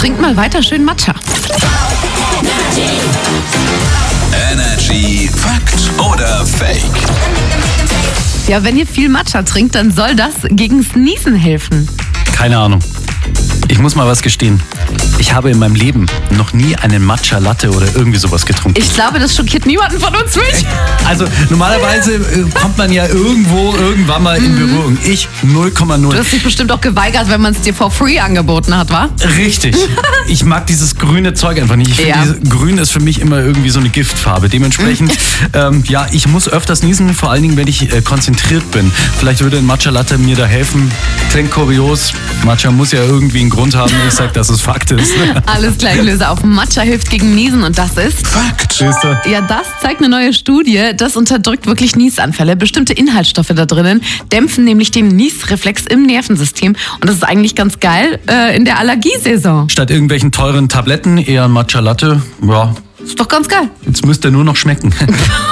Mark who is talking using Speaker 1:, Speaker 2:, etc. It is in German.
Speaker 1: trinkt mal weiter schön Matcha.
Speaker 2: Energy Fakt oder Fake?
Speaker 1: Ja, wenn ihr viel Matcha trinkt, dann soll das gegen Sneezen helfen.
Speaker 3: Keine Ahnung. Ich muss mal was gestehen. Ich habe in meinem Leben noch nie einen Matcha Latte oder irgendwie sowas getrunken.
Speaker 1: Ich glaube, das schockiert niemanden von uns nicht.
Speaker 3: Also normalerweise kommt man ja irgendwann mal in Berührung. Ich 0,0.
Speaker 1: Du hast dich bestimmt auch geweigert, wenn man es dir for free angeboten hat, wa?
Speaker 3: Richtig. Ich mag dieses grüne Zeug einfach nicht. Ich finde, grün ist für mich immer irgendwie so eine Giftfarbe. Dementsprechend, ich muss öfters niesen, vor allen Dingen, wenn ich konzentriert bin. Vielleicht würde ein Matcha Latte mir da helfen. Klingt kurios. Matcha muss ja irgendwie einen Grund haben. Ich sag, dass es Fakt ist.
Speaker 1: Alles klar, ich löse auf. Matcha hilft gegen Niesen und das ist...
Speaker 2: Fakt.
Speaker 1: Ja, das zeigt eine neue Studie. Das unterdrückt wirklich Niesanfälle. Bestimmte Inhaltsstoffe da drinnen dämpfen nämlich den Niesreflex im Nervensystem. Und das ist eigentlich ganz geil in der Allergiesaison.
Speaker 3: Statt irgendwelchen teuren Tabletten eher ein Matcha Latte. Ja,
Speaker 1: Ist doch ganz geil.
Speaker 3: jetzt müsste er nur noch schmecken.